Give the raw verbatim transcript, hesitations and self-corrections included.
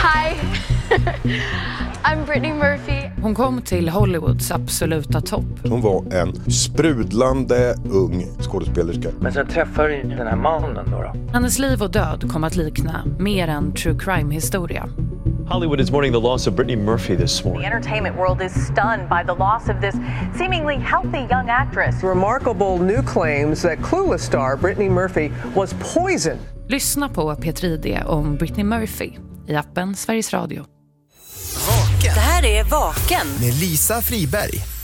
Hi, I'm Brittany Murphy. Hon kom till Hollywoods absoluta topp. Hon var en sprudlande ung skådespelerska. Men sen träffar du den här mannen då, då? Hennes liv och död kom att likna mer än true crime-historia. Hollywood is mourning the loss of Brittany Murphy this morning. The entertainment world is stunned by the loss of this seemingly healthy young actress. Remarkable new claims that Clueless star Brittany Murphy was poisoned. Lyssna på P tre D om Brittany Murphy i appen Sveriges Radio. Vaken. Det här är Vaken med Lisa Friberg.